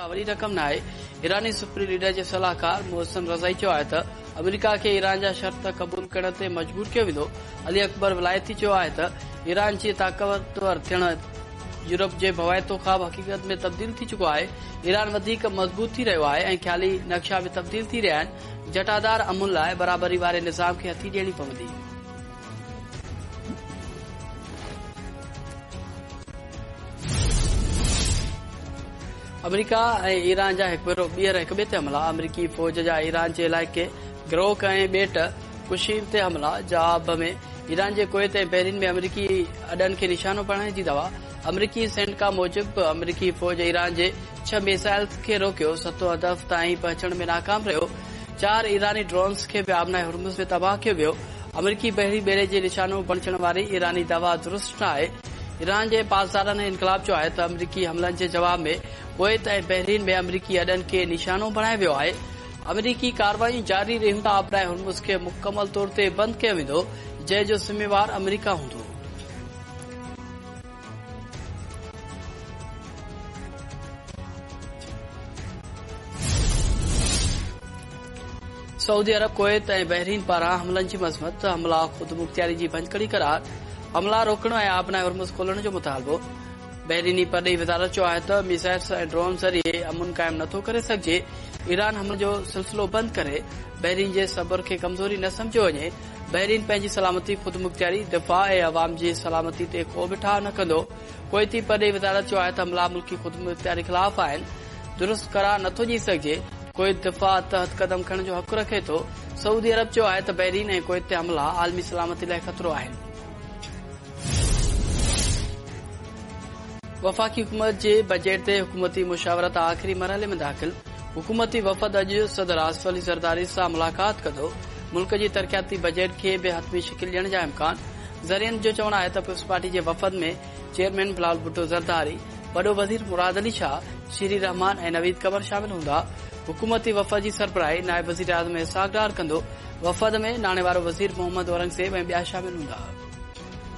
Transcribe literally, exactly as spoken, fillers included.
का वॾी रक़म न आहे। ईरानी सुप्रीम लीडर जे सलाहकार मोहसिन रज़ाई चयो आहे त अमेरिका खे ईरान जा शर्त क़बूल करण ते मजबूर कयो वेंदो। अली अकबर विलायती चयो आहे त ईरान जी ताक़तवर थियण यूरोप जे भवाइतो ख़्वाब हक़ीक़त में तब्दील थी चुको आहे। ईरान वधीक मज़बूत थी रहियो आहे ऐं ख़्याली नक्शा बि तब्दील थी रहिया आहिनि। जटादार अमुल लाइ बराबरी वारे निज़ाम खे हथी ॾियणी पवंदी। अमेरिका ऐं ईरान जा हिकु भेरो ॿीहर हिक ॿिए ते हमला। अमरीकी फ़ौज जा ईरान जे इलाइक़े गिरोह ऐं ॿेट कुशीम ते हमला। जवाब में ईरान जे कुवैत ऐं बहरीन में अमरीकी अॾनि खे निशानो बणाइण जी दवा। अमरीकी सेनेका मूजिबि अमरीकी फ़ौज ईरान जे छह मिसाइल खे रोकियो, सतो हदफ़ ताईं पहुचण में नाकाम रहियो। चार ईरानी ड्रोन्स खे बि आबनाए हुर्मुज़ में तबाह कयो वियो। अमरीकी बहरी बेड़े जे निशानो बणजण वारी ईरानी दवा दुरुस्त न आहे। ईरान जे पासदारनि इनकलाब चयो आहे त अमरीकी हमलनि जे जवाब में कुवैत ऐं बहरीन में अमरीकी अॾनि खे निशानो बणायो वियो आहे। अमरीकी कार्रवाई जारी रहियूं त आबनाए हुर्मुज़ खे मुकमल तौर ते बंदि कयो वेंदो, जंहिं जो ज़िम्मेवार अमरीका हूंदो। सऊदी अरब कुवैत ऐं बहरीन पारां हमलनि जी मज़म्मत। हमला ख़ुद मुख़्तियारी जी भंजकड़ी करार। हमला रोकण ऐं आबनाए हुर्मुज़ खोलण जो मुतालबो। बहरीनी परॾेही वज़ारत चयो आहे त मिसाइल्स ऐं ड्रोन ज़रिए अमुन क़ाइम नथो करे सघिजे। ईरान हमले जो सिलसिलो बंदि करे बहरीन जे सब्र खे कमज़ोरी न समझियो वञे। बहरीन पंहिंजी सलामती ख़ुद मुख़्तियारी दिफ़ा ऐं अवाम जी सलामती ते को बि ठाह न कंदो। कुवैती परॾेही वज़ारत चयो आहे त हमला मुल्की ख़ुद मुख़्तियारी ख़िलाफ़ आहिनि। दुरुस्त करार नथो ॾेई सघिजे। कुवैत दिफ़ा तहत कदम खणण जो हक़ रखे थो। सऊदी अरब चयो आहे त बहरीन ऐं कुवैत ते हमला आलमी सलामती लाइ ख़तरो आहिनि। वफ़ाक़ी हुकूमत जे बजट ते हुकूमती मुशावरत आख़िरी मरहले में दाख़िल। हुकूमती वफ़द अॼु सदर आसिफ अली ज़रदारी सां मुलाक़ात कंदो। मुल्क जी तरक़ियाती बजट खे बि हतमी शिकिल ॾियण जा इम्कान। ज़रियनि जो चवणु आहे त पीपुल्स पार्टी जे वफ़द में चेयरमैन बिलावल भुट्टो ज़रदारी, वॾो वज़ीर मुराद अली शाह, शीरी रहमान ऐं नवीद कमर शामिल हूंदा। हुकूमती वफ़द जी सरबराही नायब वज़ीर आज़म इसहाक़ डार कंदो। वफ़द में नाणे वारो वज़ीर मोहम्मद औरंगज़ेब ऐं ॿिया शामिल हूंदा।